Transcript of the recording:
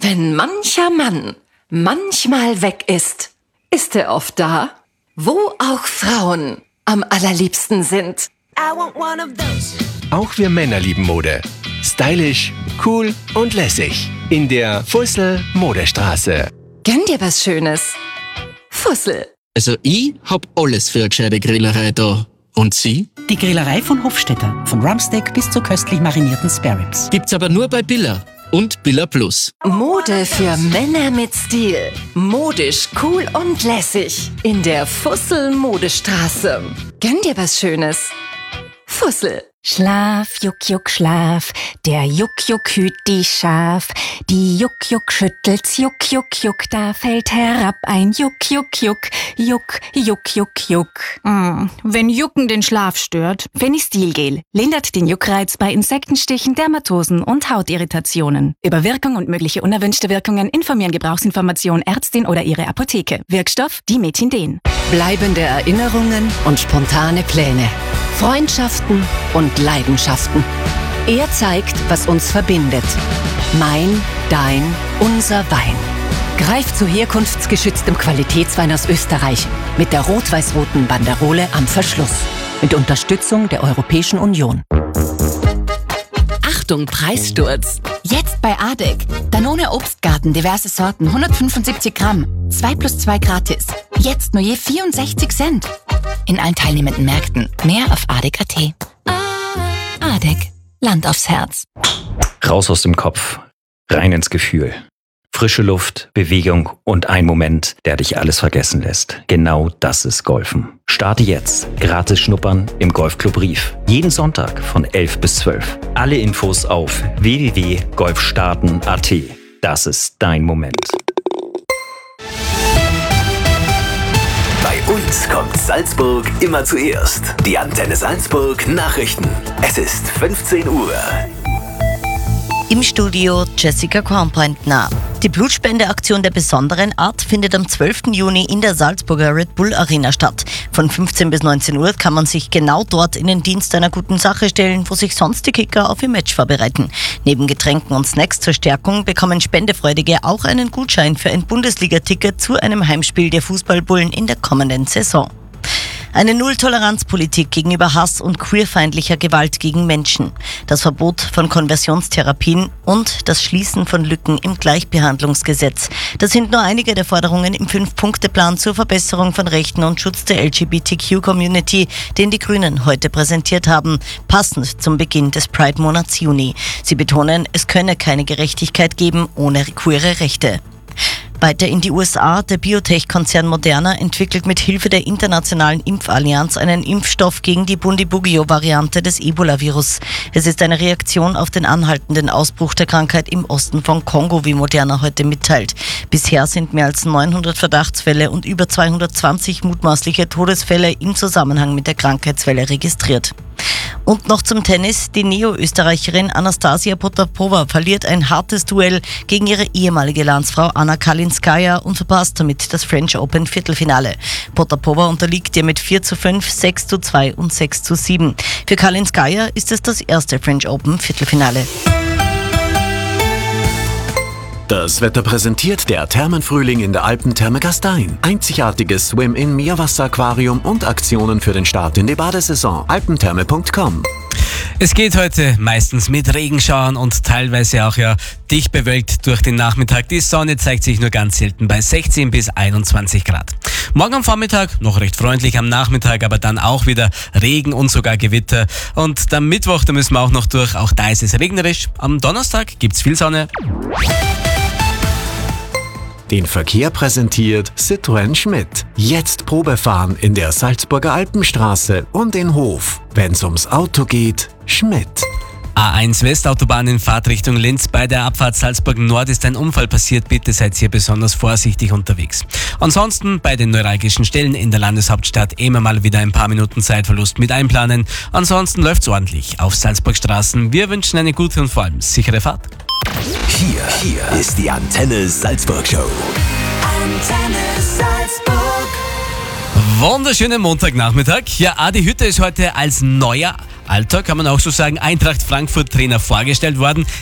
Wenn mancher Mann manchmal weg ist, ist er oft da, wo auch Frauen am allerliebsten sind. Auch wir Männer lieben Mode. Stylisch, cool und lässig. In der Fussel Modestraße. Gönn dir was Schönes. Fussel. Also ich hab alles für eine gescheite Grillerei da. Und Sie? Die Grillerei von Hofstetter. Von Rumpsteak bis zu köstlich marinierten Spareribs. Gibt's aber nur bei Billa und Billa Plus. Mode für Männer mit Stil. Modisch, cool und lässig. In der Fussel Modestraße. Gönn dir was Schönes. Fussel. Schlaf, Juck, Juck, Schlaf, der Juck, Juck hüt die Schaf. Die Juck, Juck schüttelt's, Juck, Juck, Juck, da fällt herab ein Juck, Juck, Juck, Juck, Juck, Juck, Juck. Wenn Jucken den Schlaf stört. Fenistilgel lindert den Juckreiz bei Insektenstichen, Dermatosen und Hautirritationen. Über Wirkung und mögliche unerwünschte Wirkungen informieren Gebrauchsinformation Ärztin oder ihre Apotheke. Wirkstoff Dimethinden. Bleibende Erinnerungen und spontane Pläne. Freundschaften und Leidenschaften. Er zeigt, was uns verbindet. Mein, dein, unser Wein. Greif zu herkunftsgeschütztem Qualitätswein aus Österreich mit der rot-weiß-roten Banderole am Verschluss. Mit Unterstützung der Europäischen Union. Achtung, Preissturz! Jetzt bei ADEC. Danone Obstgarten, diverse Sorten, 175 Gramm. 2 + 2 gratis. Jetzt nur je 64 Cent. In allen teilnehmenden Märkten. Mehr auf adec.at. ADEC. Land aufs Herz. Raus aus dem Kopf. Rein ins Gefühl. Frische Luft, Bewegung und ein Moment, der dich alles vergessen lässt. Genau das ist Golfen. Starte jetzt. Gratis schnuppern im Golfclub Rief. Jeden Sonntag von 11 bis 12. Alle Infos auf www.golfstarten.at. Das ist dein Moment. Bei uns kommt Salzburg immer zuerst. Die Antenne Salzburg Nachrichten. Es ist 15 Uhr. Im Studio Jessica Kornpointner. Die Blutspendeaktion der besonderen Art findet am 12. Juni in der Salzburger Red Bull Arena statt. Von 15 bis 19 Uhr kann man sich genau dort in den Dienst einer guten Sache stellen, wo sich sonst die Kicker auf ihr Match vorbereiten. Neben Getränken und Snacks zur Stärkung bekommen Spendefreudige auch einen Gutschein für ein Bundesliga-Ticket zu einem Heimspiel der Fußballbullen in der kommenden Saison. Eine Null-Toleranz-Politik gegenüber Hass und queerfeindlicher Gewalt gegen Menschen, das Verbot von Konversionstherapien und das Schließen von Lücken im Gleichbehandlungsgesetz. Das sind nur einige der Forderungen im 5-Punkte-Plan zur Verbesserung von Rechten und Schutz der LGBTQ-Community, den die Grünen heute präsentiert haben, passend zum Beginn des Pride-Monats Juni. Sie betonen, es könne keine Gerechtigkeit geben ohne queere Rechte. Weiter in die USA. Der Biotech-Konzern Moderna entwickelt mit Hilfe der Internationalen Impfallianz einen Impfstoff gegen die Bundibugyo-Variante des Ebola-Virus. Es ist eine Reaktion auf den anhaltenden Ausbruch der Krankheit im Osten von Kongo, wie Moderna heute mitteilt. Bisher sind mehr als 900 Verdachtsfälle und über 220 mutmaßliche Todesfälle im Zusammenhang mit der Krankheitswelle registriert. Und noch zum Tennis. Die Neo-Österreicherin Anastasia Potapova verliert ein hartes Duell gegen ihre ehemalige Landsfrau Anna Kalinskaya und verpasst damit das French Open Viertelfinale. Potapova unterliegt ihr mit 4:5, 6:2 und 6:7. Für Kalinskaya ist es das erste French Open Viertelfinale. Das Wetter präsentiert der Thermenfrühling in der Alpentherme Gastein. Einzigartiges Swim-In-Meerwasseraquarium und Aktionen für den Start in die Badesaison. alpentherme.com. Es geht heute meistens mit Regenschauern und teilweise auch dicht bewölkt durch den Nachmittag. Die Sonne zeigt sich nur ganz selten bei 16 bis 21 Grad. Morgen am Vormittag noch recht freundlich, am Nachmittag aber dann auch wieder Regen und sogar Gewitter. Und am Mittwoch, da müssen wir auch noch durch. Auch da ist es regnerisch. Am Donnerstag gibt's viel Sonne. Den Verkehr präsentiert Citroën Schmidt. Jetzt Probefahren in der Salzburger Alpenstraße und in Hof. Wenn's ums Auto geht, Schmidt. A1 Westautobahn in Fahrtrichtung Linz. Bei der Abfahrt Salzburg Nord ist ein Unfall passiert. Bitte seid hier besonders vorsichtig unterwegs. Ansonsten bei den neuralgischen Stellen in der Landeshauptstadt immer mal wieder ein paar Minuten Zeitverlust mit einplanen. Ansonsten läuft's ordentlich auf Salzburgstraßen. Wir wünschen eine gute und vor allem sichere Fahrt. Hier ist die Antenne Salzburg Show. Antenne Salzburg. Wunderschönen Montagnachmittag. Ja, Adi Hütter ist heute als neuer Alter, kann man auch so sagen, Eintracht Frankfurt Trainer vorgestellt worden.